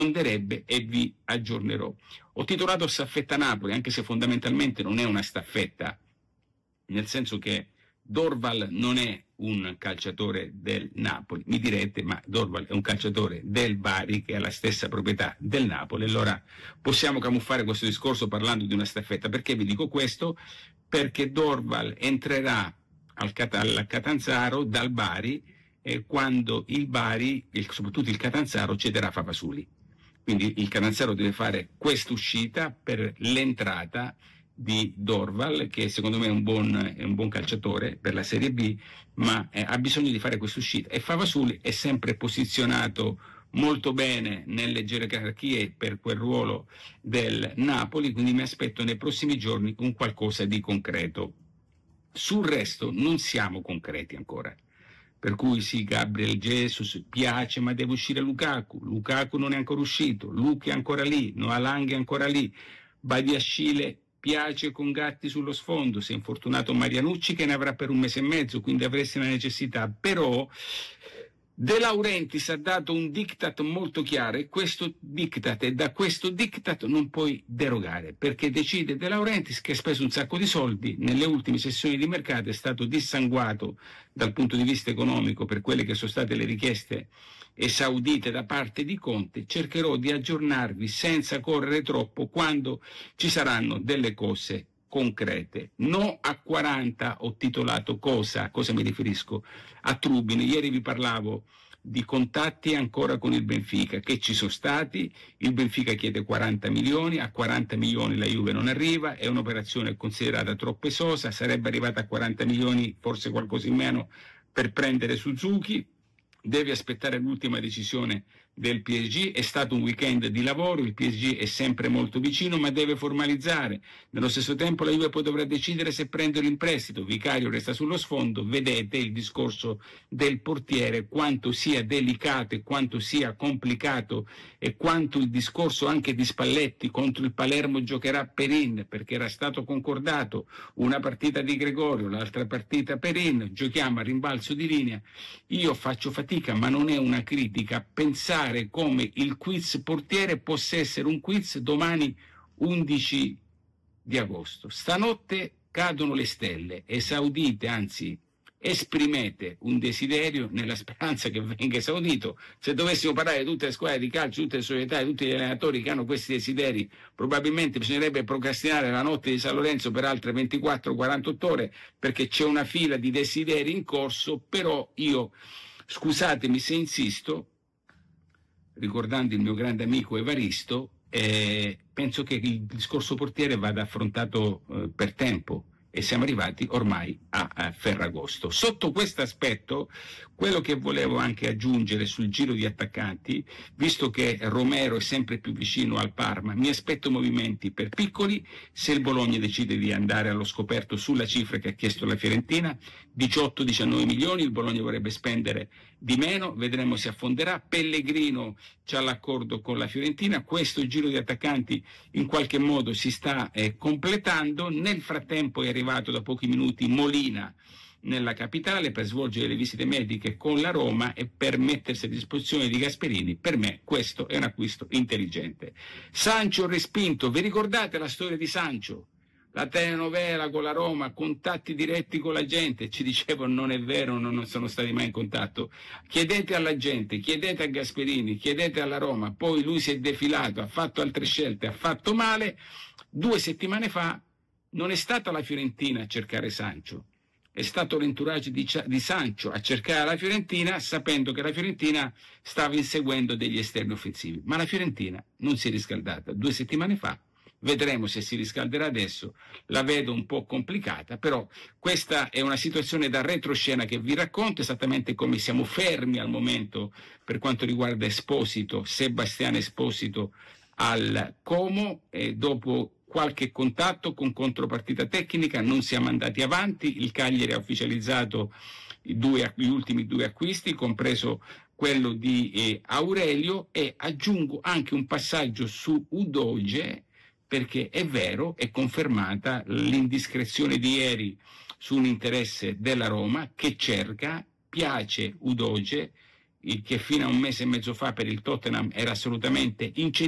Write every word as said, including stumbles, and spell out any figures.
risponderebbe e vi aggiornerò. Ho titolato Staffetta Napoli, anche se fondamentalmente non è una staffetta, nel senso che Dorval non è un calciatore del Napoli. Mi direte, ma Dorval è un calciatore del Bari che ha la stessa proprietà del Napoli. Allora possiamo camuffare questo discorso parlando di una staffetta. Perché vi dico questo? Perché Dorval entrerà al, Cat- al Catanzaro dal Bari eh, quando il Bari, il, soprattutto il Catanzaro, cederà Favasuli. Quindi il Catanzaro deve fare quest'uscita per l'entrata di Dorval, che secondo me è un buon, è un buon calciatore per la Serie B, ma eh, ha bisogno di fare quest'uscita. E Favasuli è sempre posizionato molto bene nelle gerarchie per quel ruolo del Napoli, quindi mi aspetto nei prossimi giorni un qualcosa di concreto. Sul resto non siamo concreti ancora. Per cui sì, Gabriel Jesus piace, ma deve uscire Lukaku. Lukaku non è ancora uscito, Luke è ancora lì, Noah Lang è ancora lì, Badiashile piace con Gatti sullo sfondo, si è infortunato Marianucci che ne avrà per un mese e mezzo, quindi avresti una necessità. Però De Laurentiis ha dato un diktat molto chiaro e questo diktat, e da questo diktat non puoi derogare, perché decide De Laurentiis, che ha speso un sacco di soldi, nelle ultime sessioni di mercato è stato dissanguato dal punto di vista economico per quelle che sono state le richieste esaudite da parte di Conte. Cercherò di aggiornarvi senza correre troppo quando ci saranno delle cose concrete. No a quaranta ho titolato cosa, cosa mi riferisco? A Trubin. Ieri vi parlavo di contatti ancora con il Benfica che ci sono stati, il Benfica chiede quaranta milioni, a quaranta milioni la Juve non arriva, è un'operazione considerata troppo esosa, sarebbe arrivata a quaranta milioni, forse qualcosa in meno, per prendere Suzuki. Deve aspettare l'ultima decisione del P S G, è stato un weekend di lavoro, il P S G è sempre molto vicino ma deve formalizzare, nello stesso tempo la Juve poi dovrà decidere se prendere in prestito, Vicario resta sullo sfondo. Vedete il discorso del portiere, quanto sia delicato e quanto sia complicato, e quanto il discorso anche di Spalletti. Contro il Palermo giocherà Perin perché era stato concordato una partita di Gregorio, l'altra partita Perin, giochiamo a rimbalzo di linea. Io faccio fatica, ma non è una critica, pensare come il quiz portiere possa essere un quiz domani undici di agosto. Stanotte cadono le stelle, esaudite, anzi esprimete un desiderio nella speranza che venga esaudito. Se dovessimo parlare di tutte le squadre di calcio, tutte le società e tutti gli allenatori che hanno questi desideri, probabilmente bisognerebbe procrastinare la notte di San Lorenzo per altre ventiquattro quarantotto ore, perché c'è una fila di desideri in corso. Però io, scusatemi se insisto, ricordando il mio grande amico Evaristo, eh, penso che il discorso portiere vada affrontato eh, per tempo, e siamo arrivati ormai a, a Ferragosto. Sotto questo aspetto, quello che volevo anche aggiungere sul giro di attaccanti, visto che Romero è sempre più vicino al Parma, mi aspetto movimenti per Piccoli. Se il Bologna decide di andare allo scoperto sulla cifra che ha chiesto la Fiorentina, diciotto diciannove milioni, il Bologna vorrebbe spendere di meno, vedremo se affonderà. Pellegrino c'ha l'accordo con la Fiorentina, questo giro di attaccanti in qualche modo si sta eh, completando. Nel frattempo è arrivato da pochi minuti Molina nella capitale per svolgere le visite mediche con la Roma e per mettersi a disposizione di Gasperini. Per me questo è un acquisto intelligente. Sancho respinto, vi ricordate la storia di Sancho? La telenovela con la Roma, contatti diretti con la gente, ci dicevano non è vero, non sono stati mai in contatto. Chiedete alla gente, chiedete a Gasperini, chiedete alla Roma. Poi lui si è defilato, ha fatto altre scelte, ha fatto male. Due settimane fa non è stata la Fiorentina a cercare Sancho, è stato l'entourage di, di Sancho a cercare la Fiorentina, sapendo che la Fiorentina stava inseguendo degli esterni offensivi. Ma la Fiorentina non si è riscaldata due settimane fa. Vedremo se si riscalderà adesso, la vedo un po' complicata, però questa è una situazione da retroscena che vi racconto, esattamente come siamo fermi al momento per quanto riguarda Esposito, Sebastiano Esposito al Como, e dopo qualche contatto con contropartita tecnica non siamo andati avanti. Il Cagliari ha ufficializzato i due, gli ultimi due acquisti, compreso quello di eh, Aurelio, e aggiungo anche un passaggio su Udogie, perché è vero, è confermata l'indiscrezione di ieri su un interesse della Roma che cerca, piace Udogie, il che fino a un mese e mezzo fa per il Tottenham era assolutamente incedibile.